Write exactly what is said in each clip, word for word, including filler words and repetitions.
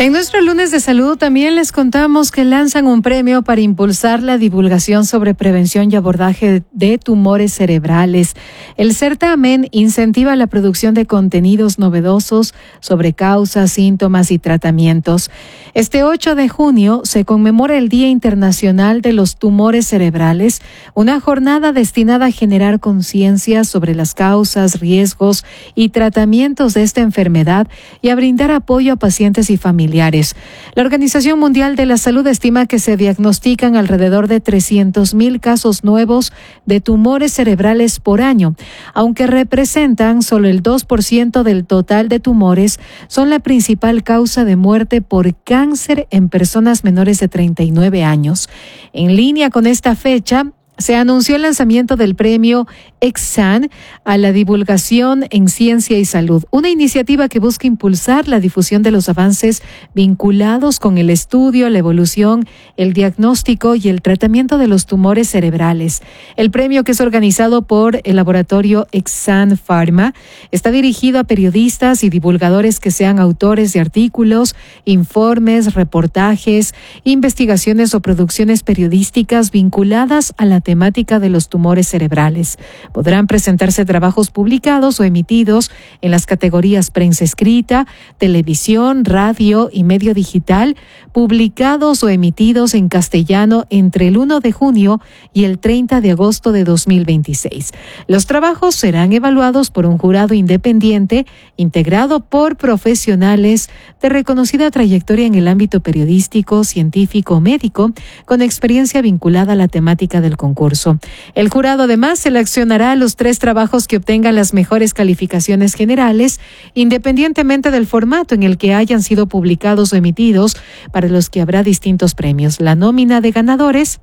En nuestro lunes de salud también les contamos que lanzan un premio para impulsar la divulgación sobre prevención y abordaje de tumores cerebrales. El certamen incentiva la producción de contenidos novedosos sobre causas, síntomas y tratamientos. Este ocho de junio se conmemora el Día Internacional de los Tumores Cerebrales, una jornada destinada a generar conciencia sobre las causas, riesgos y tratamientos de esta enfermedad y a brindar apoyo a pacientes y familiares. La Organización Mundial de la Salud estima que se diagnostican alrededor de trescientos mil casos nuevos de tumores cerebrales por año. Aunque representan solo el dos por ciento del total de tumores, son la principal causa de muerte por cáncer en personas menores de treinta y nueve años. En línea con esta fecha, se anunció el lanzamiento del premio Exan a la divulgación en ciencia y salud, una iniciativa que busca impulsar la difusión de los avances vinculados con el estudio, la evolución, el diagnóstico y el tratamiento de los tumores cerebrales. El premio, que es organizado por el laboratorio Exan Pharma, está dirigido a periodistas y divulgadores que sean autores de artículos, informes, reportajes, investigaciones o producciones periodísticas vinculadas a la temática de los tumores cerebrales. Podrán presentarse trabajos publicados o emitidos en las categorías prensa escrita, televisión, radio y medio digital, publicados o emitidos en castellano entre el primero de junio y el treinta de agosto de dos mil veintiséis. Los trabajos serán evaluados por un jurado independiente integrado por profesionales de reconocida trayectoria en el ámbito periodístico, científico o médico, con experiencia vinculada a la temática del concurso. El jurado además seleccionará los tres trabajos que obtengan las mejores calificaciones generales, independientemente del formato en el que hayan sido publicados o emitidos, para los que habrá distintos premios. La nómina de ganadores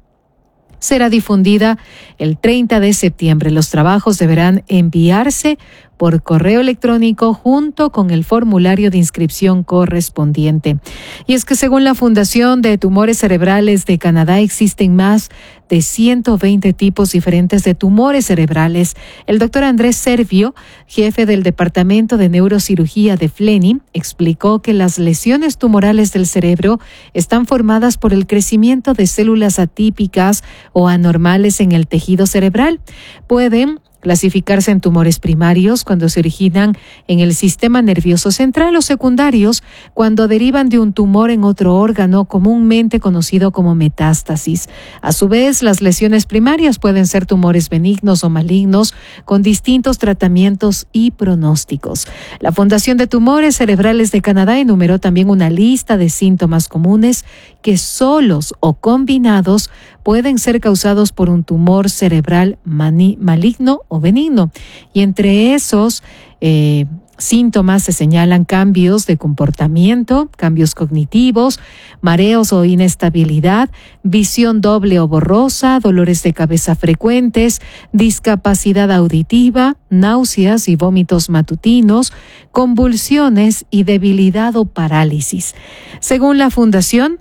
será difundida el treinta de septiembre. Los trabajos deberán enviarse por correo electrónico junto con el formulario de inscripción correspondiente. Y es que según la Fundación de Tumores Cerebrales de Canadá, existen más de ciento veinte tipos diferentes de tumores cerebrales. El doctor Andrés Servio, jefe del Departamento de Neurocirugía de F L E N I, explicó que las lesiones tumorales del cerebro están formadas por el crecimiento de células atípicas o anormales en el tejido cerebral. Pueden clasificarse en tumores primarios cuando se originan en el sistema nervioso central o secundarios cuando derivan de un tumor en otro órgano, comúnmente conocido como metástasis. A su vez, las lesiones primarias pueden ser tumores benignos o malignos con distintos tratamientos y pronósticos. La Fundación de Tumores Cerebrales de Canadá enumeró también una lista de síntomas comunes que solos o combinados pueden ser causados por un tumor cerebral mani- maligno o benigno. Y entre esos eh, síntomas se señalan cambios de comportamiento, cambios cognitivos, mareos o inestabilidad, visión doble o borrosa, dolores de cabeza frecuentes, discapacidad auditiva, náuseas y vómitos matutinos, convulsiones y debilidad o parálisis. Según la Fundación,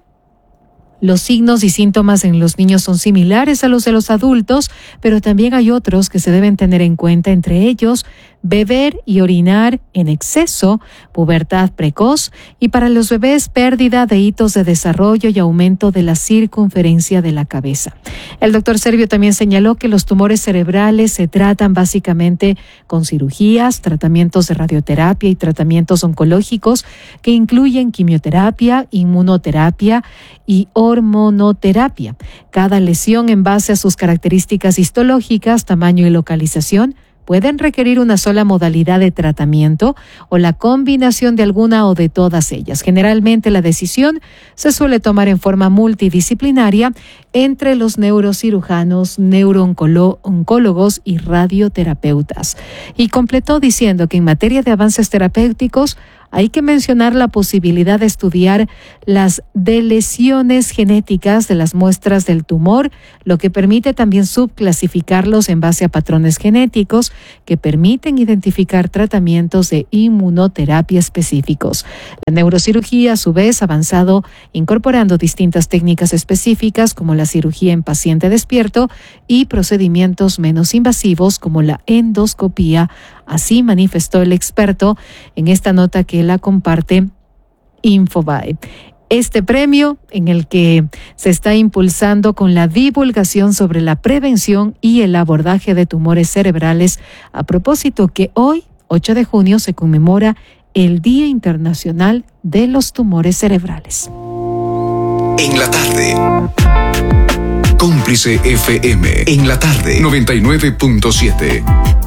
los signos y síntomas en los niños son similares a los de los adultos, pero también hay otros que se deben tener en cuenta, entre ellos beber y orinar en exceso, pubertad precoz y para los bebés pérdida de hitos de desarrollo y aumento de la circunferencia de la cabeza. El doctor Servio también señaló que los tumores cerebrales se tratan básicamente con cirugías, tratamientos de radioterapia y tratamientos oncológicos que incluyen quimioterapia, inmunoterapia y hormonoterapia. Cada lesión, en base a sus características histológicas, tamaño y localización, pueden requerir una sola modalidad de tratamiento o la combinación de alguna o de todas ellas. Generalmente la decisión se suele tomar en forma multidisciplinaria entre los neurocirujanos, neurooncólogos y radioterapeutas. Y completó diciendo que en materia de avances terapéuticos hay que mencionar la posibilidad de estudiar las deleciones genéticas de las muestras del tumor, lo que permite también subclasificarlos en base a patrones genéticos que permiten identificar tratamientos de inmunoterapia específicos. La neurocirugía, a su vez, ha avanzado incorporando distintas técnicas específicas como la cirugía en paciente despierto y procedimientos menos invasivos como la endoscopía. Así manifestó el experto en esta nota que la comparte Infobae. Este premio, en el que se está impulsando con la divulgación sobre la prevención y el abordaje de tumores cerebrales, a propósito que hoy, ocho de junio, se conmemora el Día Internacional de los Tumores Cerebrales. En la tarde. Cómplice F M. En la tarde. noventa y nueve punto siete.